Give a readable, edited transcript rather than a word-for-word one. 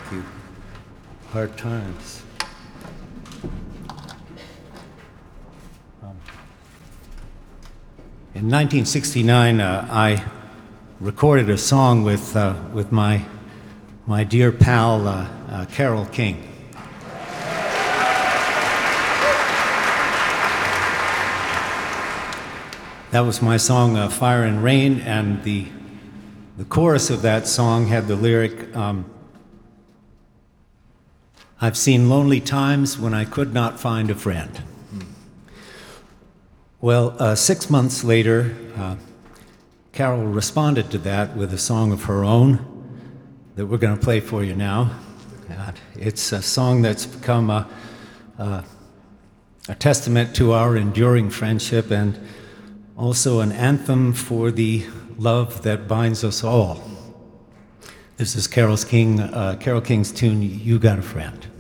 few hard times. In 1969, I recorded a song with my dear pal, Carole King. That was my song, Fire and Rain, and the chorus of that song had the lyric, I've seen lonely times when I could not find a friend. Well, 6 months later, Carole responded to that with a song of her own that we're going to play for you now. It's a song that's become a testament to our enduring friendship and also an anthem for the love that binds us all. This is Carole King's tune, You Got a Friend.